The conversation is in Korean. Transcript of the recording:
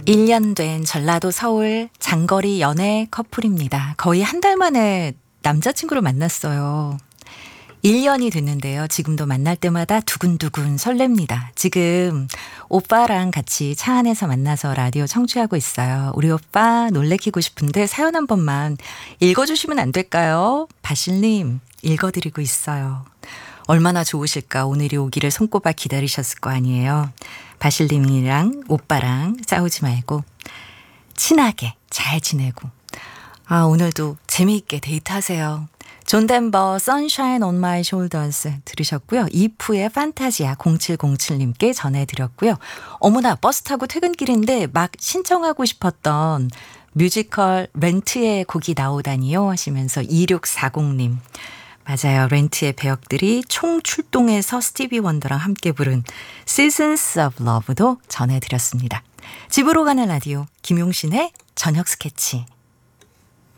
1년 된 전라도 서울 장거리 연애 커플입니다. 거의 한 달 만에 남자친구를 만났어요. 1년이 됐는데요. 지금도 만날 때마다 두근두근 설렙니다. 지금 오빠랑 같이 차 안에서 만나서 라디오 청취하고 있어요. 우리 오빠 놀래키고 싶은데 사연 한 번만 읽어주시면 안 될까요? 바실님 읽어드리고 있어요. 얼마나 좋으실까. 오늘이 오기를 손꼽아 기다리셨을 거 아니에요. 바실님이랑 오빠랑 싸우지 말고 친하게 잘 지내고 오늘도 재미있게 데이트하세요. 존 덴버 Sunshine on My Shoulders 들으셨고요. 이프의 판타지아 0707님께 전해드렸고요. 어머나 버스 타고 퇴근길인데 막 신청하고 싶었던 뮤지컬 렌트의 곡이 나오다니요 하시면서 2640님. 맞아요. 렌트의 배역들이 총출동해서 스티비 원더랑 함께 부른 Seasons of Love도 전해드렸습니다. 집으로 가는 라디오 김용신의 저녁 스케치.